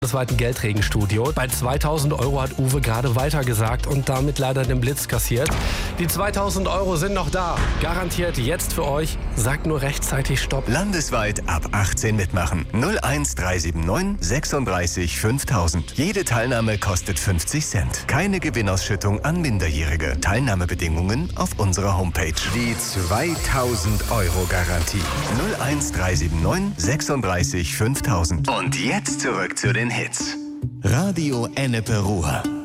bundesweiten Geldregenstudio. Bei 2000 Euro hat Uwe gerade weitergesagt und damit leider den Blitz kassiert. Die 2000 Euro sind noch da. Garantiert jetzt für euch. Sagt nur rechtzeitig Stopp. Landesweit ab 18 mitmachen. 01379 36 5000. Jede Teilnahme kostet 50 Cent. Keine Gewinnausschüttung an Minderjährige. Teilnahmebedingungen auf unserer Homepage. Die 2000 Euro Garantie. 01379 36 5000. Und jetzt zurück zu den Hits. Radio Ennepe Ruhr.